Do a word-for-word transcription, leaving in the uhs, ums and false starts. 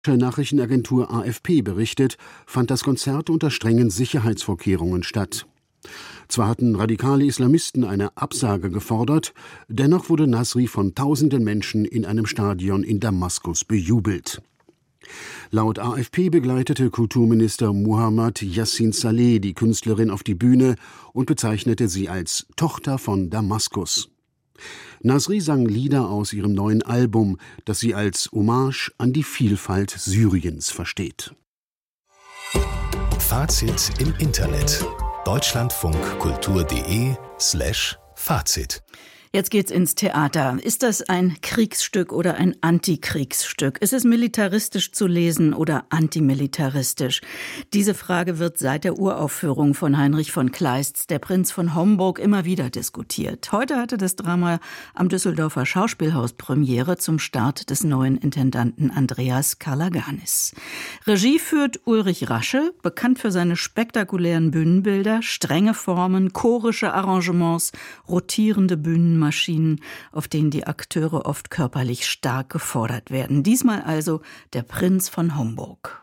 Nachrichtenagentur A F P berichtet, fand das Konzert unter strengen Sicherheitsvorkehrungen statt. Zwar hatten radikale Islamisten eine Absage gefordert, dennoch wurde Nasri von tausenden Menschen in einem Stadion in Damaskus bejubelt. Laut A F P begleitete Kulturminister Muhammad Yassin Saleh die Künstlerin auf die Bühne und bezeichnete sie als Tochter von Damaskus. Nasri sang Lieder aus ihrem neuen Album, das sie als Hommage an die Vielfalt Syriens versteht. Fazit im Internet. deutschlandfunkkultur.de slash Fazit. Jetzt geht's ins Theater. Ist das ein Kriegsstück oder ein Antikriegsstück? Ist es militaristisch zu lesen oder antimilitaristisch? Diese Frage wird seit der Uraufführung von Heinrich von Kleists Der Prinz von Homburg immer wieder diskutiert. Heute hatte das Drama am Düsseldorfer Schauspielhaus Premiere zum Start des neuen Intendanten Andreas Kalaganis. Regie führt Ulrich Rasche, bekannt für seine spektakulären Bühnenbilder, strenge Formen, chorische Arrangements, rotierende Bühnen, Maschinen, auf denen die Akteure oft körperlich stark gefordert werden. Diesmal also Der Prinz von Homburg.